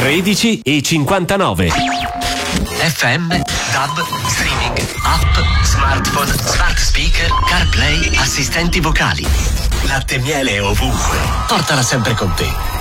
13,59. FM, DAB, streaming, app, smartphone, smart speaker, CarPlay, assistenti vocali. Latte e miele ovunque. Portala sempre con te.